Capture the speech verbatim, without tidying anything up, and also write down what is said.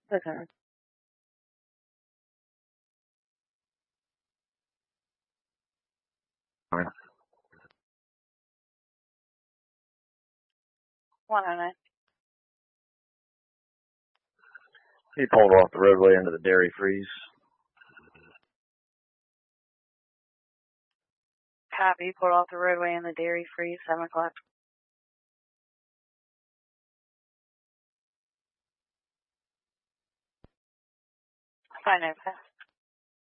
Okay. one oh nine. He pulled off the roadway into the dairy freeze. Copy. Pulled off the roadway in the dairy freeze, seven o'clock. Five oh five.